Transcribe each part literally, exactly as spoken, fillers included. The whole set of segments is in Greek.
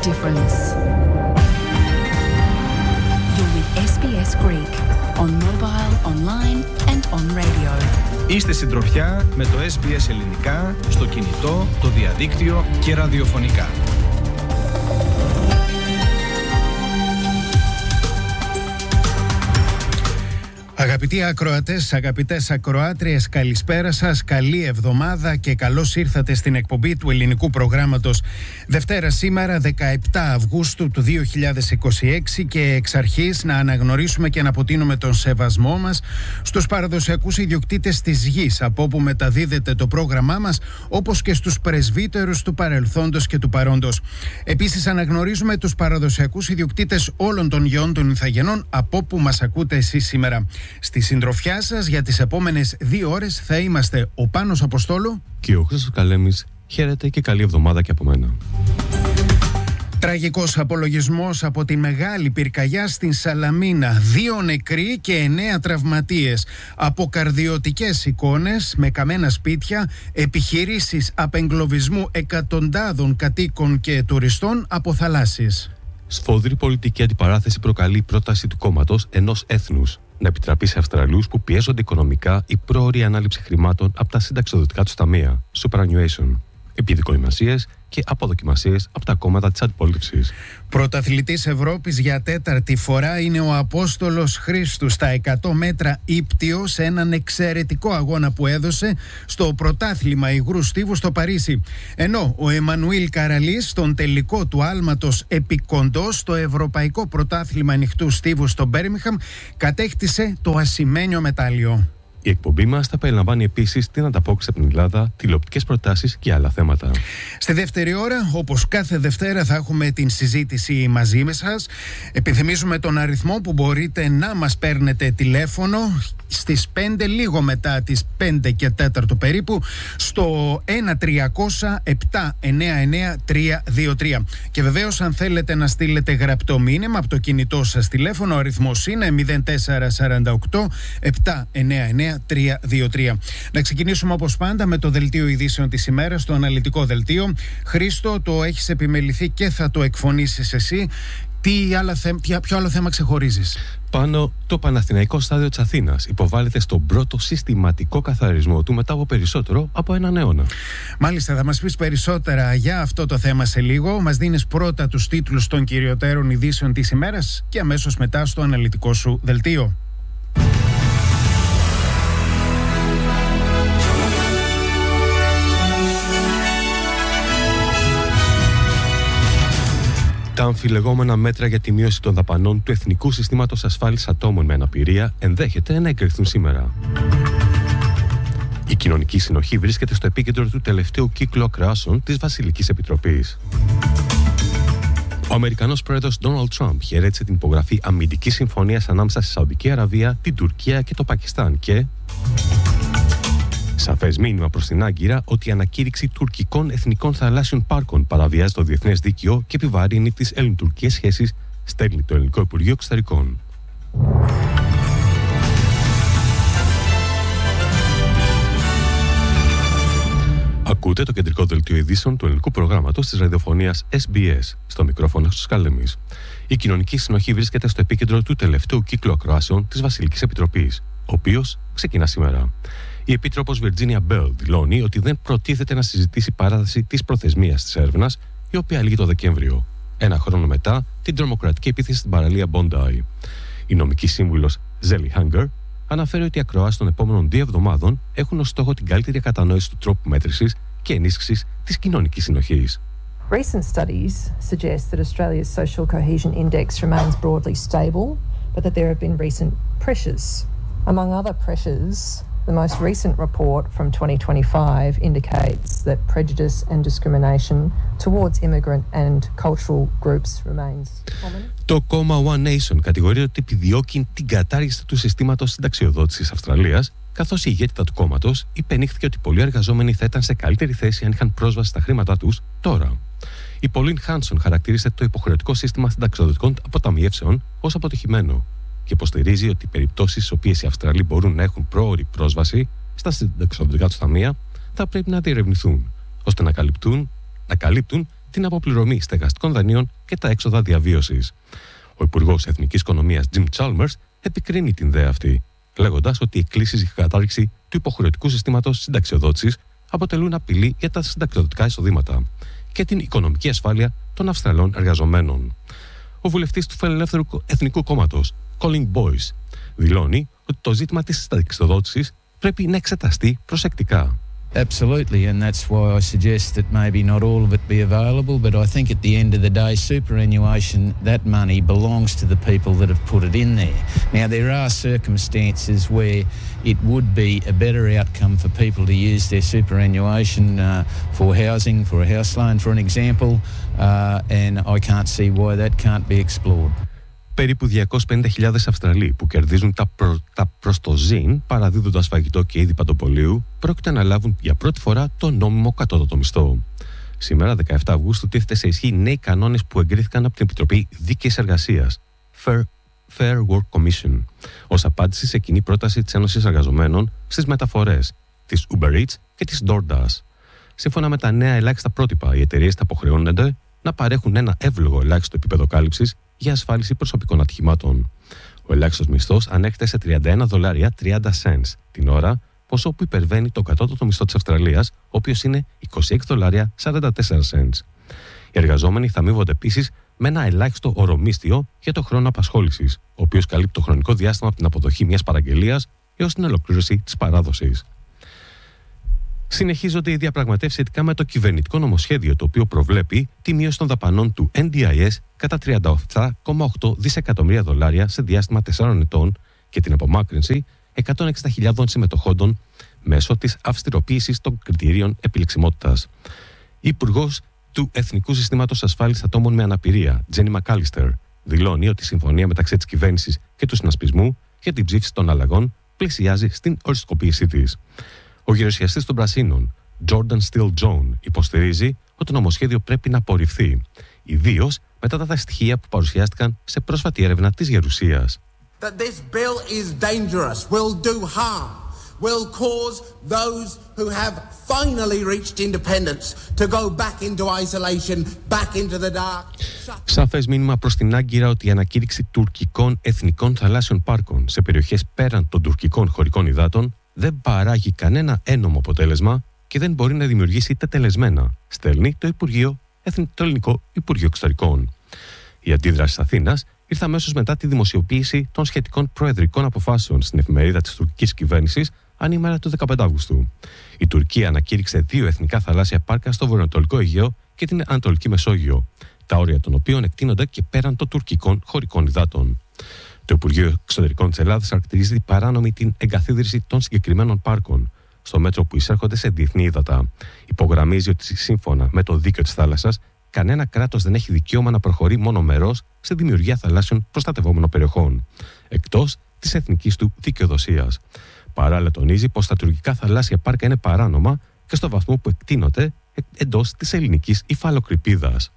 difference. You're with ες μπι ες Greek on mobile, online and on radio. Είστε συντροφιά με το ες μπι ες Ελληνικά στο κινητό, το διαδίκτυο και ραδιοφωνικά. Αγαπητοί ακροατές, αγαπητές ακροάτριες, καλησπέρα σας, καλή εβδομάδα και καλώς ήρθατε στην εκπομπή του ελληνικού προγράμματος. Δευτέρα σήμερα, δεκαεπτά Αυγούστου του δύο χιλιάδες είκοσι έξι, και εξ αρχής να αναγνωρίσουμε και να αποτείνουμε τον σεβασμό μας στους παραδοσιακούς ιδιοκτήτες της γης, από όπου μεταδίδεται το πρόγραμμά μας, όπως και στους πρεσβύτερους του παρελθόντος και του παρόντος. Επίσης αναγνωρίζουμε τους παραδοσιακούς ιδιοκτήτες όλων των γεών των Ιθαγενών, από όπου μας ακούτε εσείς σήμερα. Στη συντροφιά σας για τις επόμενες δύο ώρες θα είμαστε ο Πάνος Αποστόλου και ο Χρήστος Καλέμης. Χαίρετε και καλή εβδομάδα και από μένα. Τραγικός απολογισμός από τη μεγάλη πυρκαγιά στην Σαλαμίνα. Δύο νεκροί και εννέα τραυματίες. Αποκαρδιωτικές εικόνες με καμένα σπίτια, επιχειρήσεις απεγκλωβισμού εκατοντάδων κατοίκων και τουριστών από θαλάσσιες. Σφοδρή πολιτική αντιπαράθεση προκαλεί η πρόταση του κόμματος ενός έθνους να επιτραπεί σε Αυστραλίους που πιέζονται οικονομικά η πρόωρη ανάληψη χρημάτων από τα συνταξιοδοτικά τους ταμεία, superannuation, επιδοκιμασίες και αποδοκιμασίες από τα κόμματα της αντιπολίτευσης. Πρωταθλητής Ευρώπης για τέταρτη φορά είναι ο Απόστολος Χρήστου στα εκατό μέτρα ύπτιο, σε έναν εξαιρετικό αγώνα που έδωσε στο πρωτάθλημα υγρού στίβου στο Παρίσι. Ενώ ο Εμμανουήλ Καραλής στον τελικό του άλματος επικοντός στο Ευρωπαϊκό Πρωτάθλημα Ανοιχτού Στίβου στο Μπέρμιγχαμ κατέκτησε το ασημένιο μετάλλιο. Η εκπομπή μας θα περιλαμβάνει επίσης την ανταπόκριση από την Ελλάδα, τηλεοπτικές προτάσεις και άλλα θέματα. Στη δεύτερη ώρα, όπως κάθε Δευτέρα, θα έχουμε την συζήτηση μαζί με σας. Επιθυμίζουμε τον αριθμό που μπορείτε να μας παίρνετε τηλέφωνο στις πέντε, λίγο μετά τις πέντε και τέταρτο περίπου, στο ένα τριακόσια επτά εννιά εννιά τρία δύο τρία. Και βεβαίως, αν θέλετε να στείλετε γραπτό μήνυμα από το κινητό σας τηλέφωνο, ο αριθμός είναι μηδέν τέσσερα τέσσερα οκτώ επτά εννιά εννιά τρία δύο τρία. Να ξεκινήσουμε όπως πάντα με το δελτίο ειδήσεων της ημέρας, το αναλυτικό δελτίο. Χρήστο, το έχεις επιμεληθεί και θα το εκφωνήσεις εσύ. Τι άλλα θε... Ποιο άλλο θέμα ξεχωρίζεις? Πάνω, το Παναθηναϊκό Στάδιο της Αθήνας υποβάλλεται στον πρώτο συστηματικό καθαρισμό του μετά από περισσότερο από έναν αιώνα. Μάλιστα, θα μας πεις περισσότερα για αυτό το θέμα σε λίγο. Μας δίνεις πρώτα τους τίτλους των κυριωτέρων ειδήσεων της ημέρας και αμέσως μετά στο αναλυτικό σου δελτίο. Τα αμφιλεγόμενα μέτρα για τη μείωση των δαπανών του Εθνικού Συστήματος Ασφάλισης Ατόμων με Αναπηρία ενδέχεται να εγκριθούν σήμερα. Η κοινωνική συνοχή βρίσκεται στο επίκεντρο του τελευταίου κύκλου ακροάσεων της Βασιλικής Επιτροπής. Ο Αμερικανός πρόεδρος Ντόναλντ Τραμπ χαιρέτησε την υπογραφή αμυντικής συμφωνίας ανάμεσα στη Σαουδική Αραβία, την Τουρκία και το Πακιστάν και... Σαφές μήνυμα προς την Άγκυρα ότι η ανακήρυξη τουρκικών εθνικών θαλάσσιων πάρκων παραβιάζει το διεθνές δίκαιο και επιβαρύνει τις ελληνοτουρκικές σχέσεις, στέλνει το Ελληνικό Υπουργείο Εξωτερικών. Ακούτε το κεντρικό δελτίο ειδήσεων του ελληνικού προγράμματος της ραδιοφωνίας ες μπι ες. Στο μικρόφωνο στους Καλέμης. Η κοινωνική συνοχή βρίσκεται στο επίκεντρο του τελευταίου κύκλου ακροάσεων της Βασιλικής Επιτροπής, ο οποίος ξεκινά σήμερα. Η Επίτροπος Βιρτζίνια Μπέλ δηλώνει ότι δεν προτίθεται να συζητήσει παράταση της προθεσμίας της έρευνας, η οποία λύγει το Δεκέμβριο, ένα χρόνο μετά την τρομοκρατική επίθεση στην παραλία Μπόντάι. Η νομική σύμβουλος Ζέλι Χάγκερ αναφέρει ότι οι ακροάσεις των επόμενων δύο εβδομάδων έχουν ως στόχο την καλύτερη κατανόηση του τρόπου μέτρησης και ενίσχυσης της κοινωνικής συνοχής. Recent studies suggest that Australia's social cohesion index remains broadly stable, but that there have been recent pressures. Among other pressures, the most recent report from twenty twenty-five indicates that prejudice and discrimination towards immigrant and cultural groups remains common. Το κόμμα One Nation κατηγορεί ότι επιδιώκει την κατάργηση του συστήματος συνταξιοδότησης Αυστραλίας, καθώς η ηγέτητα του κόμματος υπενήχθηκε ότι πολλοί εργαζόμενοι θα ήταν σε καλύτερη θέση αν είχαν πρόσβαση στα χρήματά τους τώρα. Η Πολίν Χάνσον χαρακτήρισε το υποχρεωτικό σύστημα συνταξιοδοτικών αποταμιεύσεων ως αποτυχημένο και υποστηρίζει ότι οι περιπτώσεις στις οποίες οι Αυστραλοί μπορούν να έχουν πρόωρη πρόσβαση στα συνταξιοδοτικά τους ταμεία θα πρέπει να διερευνηθούν, ώστε να καλύπτουν, να καλύπτουν την αποπληρωμή στεγαστικών δανείων και τα έξοδα διαβίωσης. Ο Υπουργός Εθνικής Οικονομίας Jim Chalmers επικρίνει την ιδέα αυτή, λέγοντας ότι οι εκκλήσεις για κατάργηση του υποχρεωτικού συστήματος συνταξιοδότησης αποτελούν απειλή για τα συνταξιοδοτικά εισοδήματα και την οικονομική ασφάλεια των Αυστραλών εργαζομένων. Ο βουλευτής του Φιλελεύθερου Εθνικού Κόμματος, Colin Boyce, δηλώνει ότι το ζήτημα της συνταξιοδότησης πρέπει να εξεταστεί προσεκτικά. Absolutely, and that's why I suggest that maybe not all of it be available, but I think at the end of the day, superannuation, that money belongs to the people that have put it in there. Now, there are circumstances where it would be a better outcome for people to use their superannuation uh, for housing, for a house loan, for an example, uh, and I can't see why that can't be explored. Περίπου διακόσιες πενήντα χιλιάδες Αυστραλοί που κερδίζουν τα, προ, τα προστοζήν παραδίδοντας φαγητό και είδη παντοπολίου πρόκειται να λάβουν για πρώτη φορά το νόμιμο κατώτατο μισθό. Σήμερα, δεκαεπτά Αυγούστου, τίθεται σε ισχύ νέοι κανόνες που εγκρίθηκαν από την Επιτροπή Δίκαιης Εργασίας, Fair, Fair Work Commission, ως απάντηση σε κοινή πρόταση της Ένωσης Εργαζομένων στις μεταφορές, της Uber Eats και της DoorDash. Σύμφωνα με τα νέα ελάχιστα πρότυπα, οι εταιρείες θα υποχρεώνονται να παρέχουν ένα εύλογο ελάχιστο επίπεδο κάλυψης για ασφάλιση προσωπικών ατυχημάτων. Ο ελάχιστος μισθός ανέρχεται σε τριάντα ένα δολάρια τριάντα σεντς την ώρα, ποσό που υπερβαίνει το κατώτατο μισθό της Αυστραλίας, ο οποίος είναι είκοσι έξι δολάρια σαράντα τέσσερα σεντς. Οι εργαζόμενοι θα αμείβονται επίσης με ένα ελάχιστο ορομίσθιο για το χρόνο απασχόλησης, ο οποίος καλύπτει το χρονικό διάστημα από την αποδοχή μιας παραγγελίας έως την ολοκλήρωση της παράδοσης. Συνεχίζονται οι διαπραγματεύσεις σχετικά με το κυβερνητικό νομοσχέδιο, το οποίο προβλέπει τη μείωση των δαπανών του Εν Ντι Άι Ες κατά τριάντα επτά κόμμα οκτώ δισεκατομμύρια δολάρια σε διάστημα τεσσάρων ετών και την απομάκρυνση εκατόν εξήντα χιλιάδων συμμετοχόντων μέσω της αυστηροποίησης των κριτηρίων επιλεξιμότητας. Η Υπουργός του Εθνικού Συστήματος Ασφάλισης Ατόμων με Αναπηρία, Τζένι Μακάλιστερ, δηλώνει ότι η συμφωνία μεταξύ της κυβέρνησης και του συνασπισμού για την ψήφιση των αλλαγών πλησιάζει στην οριστικοποίησή της. Ο γερουσιαστής των Πρασίνων, Jordan Steele John, υποστηρίζει ότι το νομοσχέδιο πρέπει να απορριφθεί, ιδίως μετά τα στοιχεία που παρουσιάστηκαν σε πρόσφατη έρευνα της Γερουσίας. That this bill is dangerous, will do harm, will cause those who have finally reached independence to go back into isolation, back into the dark. Σαφές μήνυμα προς την Άγκυρα ότι η ανακήρυξη τουρκικών εθνικών θαλάσσιων πάρκων σε περιοχές πέραν των τουρκικών χωρικών υδάτων δεν παράγει κανένα ένομο αποτέλεσμα και δεν μπορεί να δημιουργήσει τετελεσμένα, στέλνει το, Υπουργείο, το Ελληνικό Υπουργείο Εξωτερικών. Η αντίδραση της Αθήνας ήρθε αμέσως μετά τη δημοσιοποίηση των σχετικών προεδρικών αποφάσεων στην εφημερίδα της τουρκικής κυβέρνησης ανήμερα του δεκαπέντε Αυγούστου. Η Τουρκία ανακήρυξε δύο εθνικά θαλάσσια πάρκα στο βορειοανατολικό Αιγαίο και την Ανατολική Μεσόγειο, τα όρια των οποίων εκτείνονται και πέραν των τουρκικών χωρικών υδάτων. Το Υπουργείο Εξωτερικών της Ελλάδας χαρακτηρίζει παράνομη την εγκαθίδρυση των συγκεκριμένων πάρκων, στο μέτρο που εισέρχονται σε διεθνή ύδατα. Υπογραμμίζει ότι σύμφωνα με το δίκαιο της θάλασσας, κανένα κράτος δεν έχει δικαίωμα να προχωρεί μονομερώς σε δημιουργία θαλάσσιων προστατευόμενων περιοχών, εκτός της εθνικής του δικαιοδοσίας. Παράλληλα, τονίζει πως τα τουρκικά θαλάσσια πάρκα είναι παράνομα και στο βαθμό που εκτείνονται εντός της ελληνικής υφαλοκρηπίδας.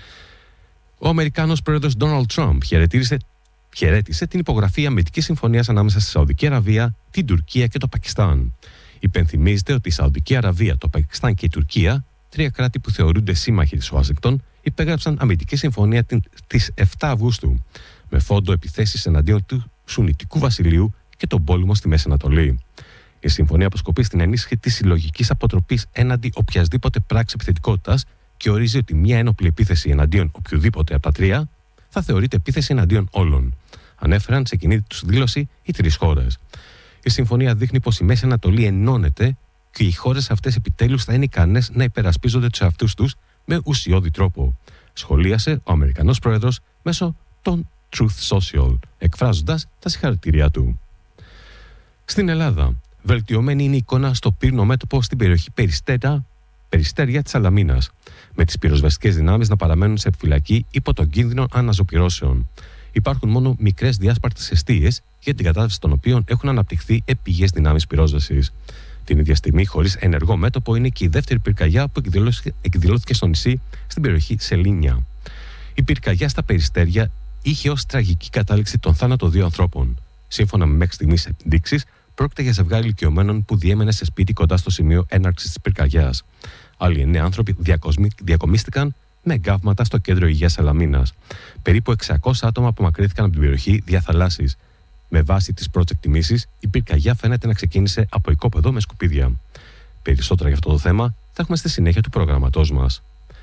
Ο Αμερικάνος πρόεδρος Ντόναλντ Τραμπ χαιρετήρισε χαιρέτησε την υπογραφή αμυντικής συμφωνίας ανάμεσα στη Σαουδική Αραβία, την Τουρκία και το Πακιστάν. Υπενθυμίζεται ότι η Σαουδική Αραβία, το Πακιστάν και η Τουρκία, τρία κράτη που θεωρούνται σύμμαχοι της Ουάσιγκτον, υπέγραψαν αμυντική συμφωνία της επτά Αυγούστου, με φόντο επιθέσεις εναντίον του Σουνιτικού Βασιλείου και τον πόλεμο στη Μέση Ανατολή. Η συμφωνία αποσκοπεί στην ενίσχυση της συλλογικής αποτροπής έναντι οποιασδήποτε πράξη επιθετικότητας και ορίζει ότι μια ένοπλη επίθεση εναντίον οποιοδήποτε από τα τρία θα θεωρείται επίθεση εναντίον όλων. Ανέφεραν σε κοινή τους δήλωση οι τρεις χώρες. Η συμφωνία δείχνει πως η Μέση Ανατολή ενώνεται και οι χώρες αυτές επιτέλους θα είναι ικανές να υπερασπίζονται τους εαυτούς τους με ουσιώδη τρόπο, σχολίασε ο Αμερικανός πρόεδρος μέσω των Truth Social, εκφράζοντας τα συγχαρητήριά του. Στην Ελλάδα, βελτιωμένη είναι η εικόνα στο πύρινο μέτωπο στην περιοχή Περιστέρα, Περιστέρια της Σαλαμίνας, με τις πυροσβεστικές δυνάμεις να παραμένουν σε φυλακή υπό τον κίνδυνο αναζωπυρώσεων. Υπάρχουν μόνο μικρές διάσπαρτες εστίες για την κατάσταση των οποίων έχουν αναπτυχθεί επιγές δυνάμεις πυρόσβεσης. Την ίδια στιγμή, χωρίς ενεργό μέτωπο, είναι και η δεύτερη πυρκαγιά που εκδηλώθηκε στο νησί στην περιοχή Σελήνια. Η πυρκαγιά στα Περιστέρια είχε ως τραγική κατάληξη τον θάνατο δύο ανθρώπων. Σύμφωνα με μέχρι στιγμής ενδείξεις, πρόκειται για ζευγάρι ηλικιωμένων που διέμενε σε σπίτι κοντά στο σημείο έναρξης της πυρκαγιάς. Άλλοι εννέα άνθρωποι διακομίστηκαν με εγκάβματα στο κέντρο υγείας Σαλαμίνας. Περίπου εξακόσια άτομα απομακρύνθηκαν από την περιοχή διαθαλάσσης. Με βάση τις πρώτες εκτιμήσεις, η πυρκαγιά φαίνεται να ξεκίνησε από οικόπεδο με σκουπίδια. Περισσότερα για αυτό το θέμα θα έχουμε στη συνέχεια του προγραμματός μας.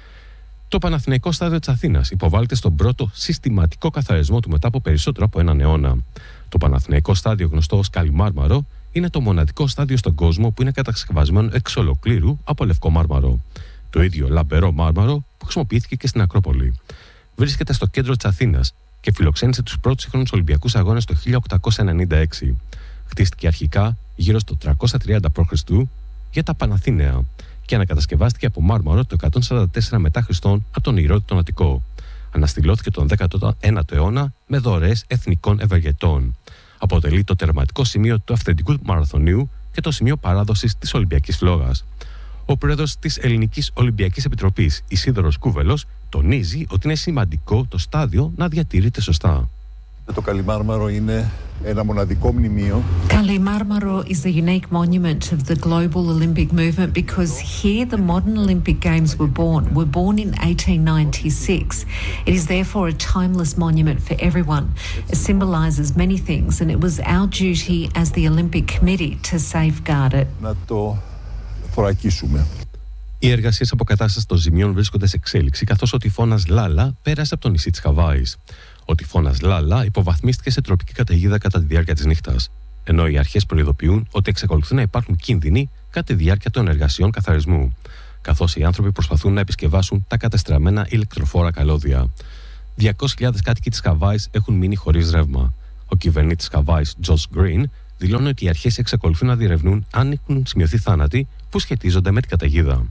Το Παναθηναϊκό Στάδιο της Αθήνας υποβάλλεται στον πρώτο συστηματικό καθαρισμό του μετά από περισσότερο από έναν αιώνα. Το Παναθηναϊκό Στάδιο, γνωστό ως Καλιμάρμαρο, είναι το μοναδικό στάδιο στον κόσμο που είναι κατασκευασμένο εξ ολοκλήρου από λευκό μάρμαρο. Το ίδιο λαμπερό μάρμαρο που χρησιμοποιήθηκε και στην Ακρόπολη. Βρίσκεται στο κέντρο της Αθήνας και φιλοξένησε τους πρώτους σύγχρονους Ολυμπιακούς Αγώνες το χίλια οκτακόσια ενενήντα έξι. Χτίστηκε αρχικά γύρω στο τριακόσια τριάντα προ Χριστού για τα Παναθήναια και ανακατασκευάστηκε από μάρμαρο το εκατόν σαράντα τέσσερα μετά Χριστόν από τον Ηρώτη τον Αττικό. Αναστηλώθηκε τον δέκατο ένατο αιώνα με δωρεές εθνικών ευεργετών. Αποτελεί το τερματικό σημείο του αυθεντικού μαραθωνίου και το σημείο παράδοσης της Ολυμπιακής Φλόγας. Ο πρόεδρος της Ελληνικής Ολυμπιακής Επιτροπής, Ισίδωρος Κούβελος, τονίζει ότι είναι σημαντικό το στάδιο να διατηρείται σωστά. Το Καλιμάρμαρο είναι ένα μοναδικό μνημείο. Kalimarmaro is the unique monument of the global Olympic movement because here the modern Olympic Games were born. Were born in eighteen ninety-six. It is therefore a timeless monument for everyone. It symbolises many things and it was our duty as the Olympic Committee to safeguard it. Να το θωρακίσουμε. Οι εργασίες αποκατάστασης των ζημιών βρίσκονται σε εξέλιξη, καθώς ο τυφώνας Λάλα πέρασε από το νησί της Χαβάης. Ο τυφώνας Λάλα υποβαθμίστηκε σε τροπική καταιγίδα κατά τη διάρκεια της νύχτας, ενώ οι αρχές προειδοποιούν ότι εξακολουθούν να υπάρχουν κίνδυνοι κατά τη διάρκεια των εργασιών καθαρισμού, καθώς οι άνθρωποι προσπαθούν να επισκευάσουν τα κατεστραμμένα ηλεκτροφόρα καλώδια. διακόσιες χιλιάδες κάτοικοι της Χαβάης έχουν μείνει χωρίς ρεύμα. Ο κυβερνήτης της Χαβάης, Josh Green, δηλώνει ότι οι αρχές εξακολουθούν να διερευνούν αν έχουν σημειωθεί θάνατοι που σχετίζονται με την καταιγίδα.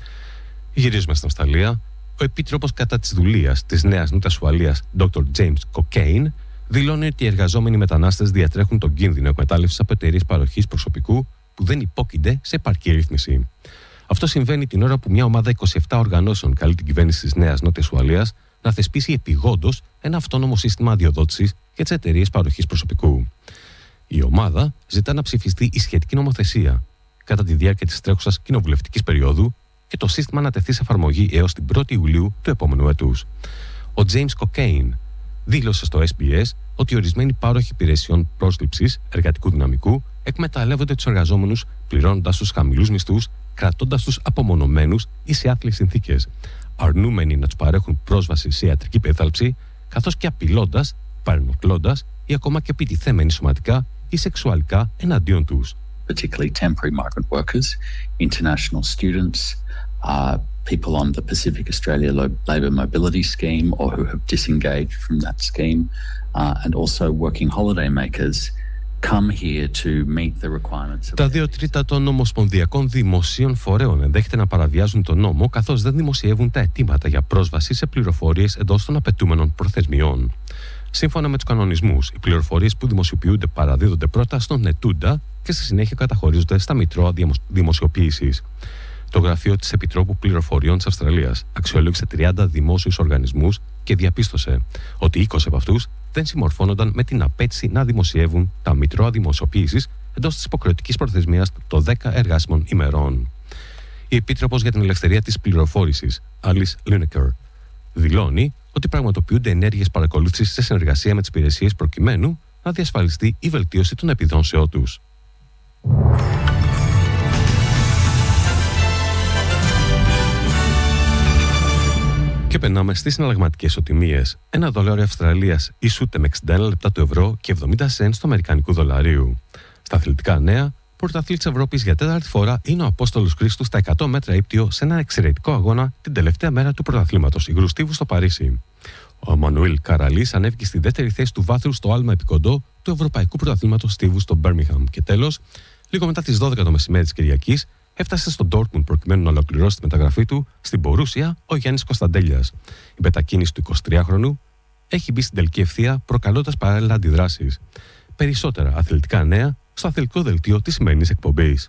Γυρίζουμε στην Αυστραλία. Ο Επίτροπος κατά της δουλείας της Νέας Νότιας Ουαλίας, ντόκτορ James Cockayne, δηλώνει ότι οι εργαζόμενοι μετανάστες διατρέχουν τον κίνδυνο εκμετάλλευσης από εταιρείες παροχής προσωπικού που δεν υπόκεινται σε επαρκή ρύθμιση. Αυτό συμβαίνει την ώρα που μια ομάδα είκοσι επτά οργανώσεων καλεί την κυβέρνηση της Νέας Νότιας Ουαλίας να θεσπίσει επιγόντως ένα αυτόνομο σύστημα αδειοδότησης για τις εταιρείες παροχής προσωπικού. Η ομάδα ζητά να ψηφιστεί η σχετική νομοθεσία κατά τη διάρκεια της τρέχουσας κοινοβουλευτικής περίοδου και το σύστημα να τεθεί σε εφαρμογή έως την πρώτη Ιουλίου του επόμενου έτους. Ο James Cockayne δήλωσε στο ες μπι ες ότι ορισμένοι πάροχοι υπηρεσιών πρόσληψης εργατικού δυναμικού εκμεταλλεύονται τους εργαζόμενους πληρώνοντας τους χαμηλούς μισθούς, κρατώντας τους απομονωμένους ή σε άθλιες συνθήκες, αρνούμενοι να τους παρέχουν πρόσβαση σε ιατρική περίθαλψη, καθώς και απειλώντας, παρενοχλώντας ή ακόμα και επιτιθέμενοι σωματικά ή σεξουαλικά εναντίον τους. Particularly temporary migrant workers, international students, uh, people on the Pacific Australia Labour Mobility Scheme or who have disengaged from that scheme, uh, and also working holiday makers come here to meet the requirements of... Τα δύο τρίτα των ομοσπονδιακών δημοσίων φορέων ενδέχεται να παραβιάζουν τον νόμο, καθώς δεν δημοσιεύουν τα αιτήματα για πρόσβαση σε πληροφορίες εντός των απαιτούμενων προθεσμιών. Σύμφωνα με τους κανονισμούς, οι πληροφορίες που δημοσιοποιούνται παραδίδονται πρώτα στον ετούντα και στη συνέχεια καταχωρίζονται στα μητρώα δημοσιοποίησης. Το γραφείο της Επιτρόπου Πληροφοριών της Αυστραλίας αξιολόγησε τριάντα δημόσιους οργανισμούς και διαπίστωσε ότι είκοσι από αυτούς δεν συμμορφώνονταν με την απέτηση να δημοσιεύουν τα μητρώα δημοσιοποίησης εντός της υποχρεωτικής προθεσμίας των δέκα εργάσιμων ημερών. Η Επίτροπος για την Ελευθερία της Πληροφόρησης, Alice Lineker, δηλώνει ότι πραγματοποιούνται ενέργειες παρακολούθησης σε συνεργασία με τις υπηρεσίες προκειμένου να διασφαλιστεί η βελτίωση των επιδόσεών τους. Και περνάμε στις συναλλαγματικές ισοτιμίες. Ένα δολάριο Αυστραλίας ισούται με εξήντα ένα λεπτά του ευρώ και εβδομήντα σεντ του αμερικανικού δολαρίου. Στα αθλητικά νέα, πρωταθλητής της Ευρώπης για τέταρτη φορά είναι ο Απόστολος Χρήστου στα εκατό μέτρα ύπτιο σε ένα εξαιρετικό αγώνα την τελευταία μέρα του πρωταθλήματος υγρού στίβου στο Παρίσι. Ο Εμμανουήλ Καραλής ανέβηκε στη δεύτερη θέση του βάθρου στο άλμα επικοντό του Ευρωπαϊκού Πρωταθλήματος Στίβου στο Μπέρμιγχαμ. Και τέλος, λίγο μετά τις δώδεκα το μεσημέρι της Κυριακής, έφτασε στο Ντόρτμουντ προκειμένου να ολοκληρώσει τη μεταγραφή του στην Μπορούσια ο Γιάννης Κωνσταντέλιας. Η μετακίνηση του εικοσιτριάχρονου έχει μπει στην τελική ευθεία, προκαλώντας παράλληλα αντιδράσεις. Περισσότερα αθλητικά νέα στο αθλητικό δελτίο της σημερινής εκπομπής.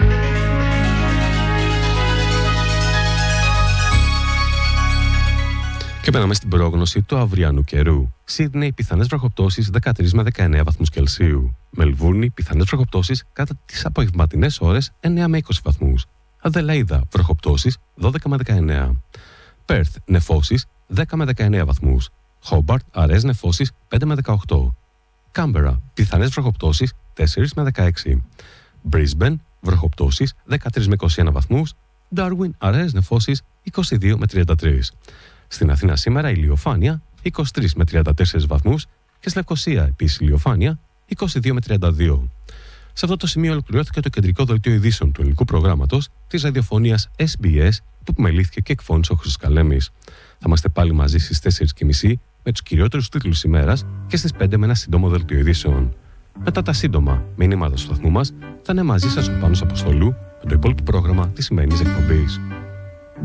Και περνάμε στην πρόγνωση του αυριανού καιρού. Σίδνεϊ, πιθανές βροχοπτώσεις δεκατρείς με δεκαεννέα βαθμούς Κελσίου. Μελβούρνη, πιθανές βροχοπτώσεις κατά τις απογευματινές ώρες εννέα με είκοσι βαθμούς. Αδελαΐδα, βροχοπτώσεις δώδεκα με δεκαεννέα. Πέρθ νεφώσεις δέκα με δεκαεννέα βαθμούς. Χόμπαρτ αραιές νεφώσεις πέντε με δεκαοκτώ. Κάμπερα πιθανές βροχοπτώσεις τέσσερα με δεκαέξι. Μπρίσμπεν βροχοπτώσεις δεκατρείς με είκοσι ένα βαθμούς. Ντάρουιν αραιές νεφώσεις είκοσι δύο με τριάντα τρία. Στην Αθήνα σήμερα ηλιοφάνεια είκοσι τρεις με τριάντα τέσσερα βαθμούς και στη Λευκοσία επίσης ηλιοφάνεια είκοσι δύο με τριάντα δύο. Σε αυτό το σημείο ολοκληρώθηκε το κεντρικό δελτίο ειδήσεων του ελληνικού προγράμματος της ραδιοφωνίας ες μπι ες που επιμελήθηκε και εκφώνησε ο Χρήστος Καλέμης. Θα είμαστε πάλι μαζί στις τέσσερις και μισή με τους κυριότερους τίτλους της ημέρας και στις πέντε με ένα σύντομο δελτίο ειδήσεων. Μετά τα σύντομα μηνύματα του σταθμού μας θα είναι μαζί σας ο Πάνος Αποστολού με το υπόλοιπο πρόγραμμα της σημερινής εκπομπής.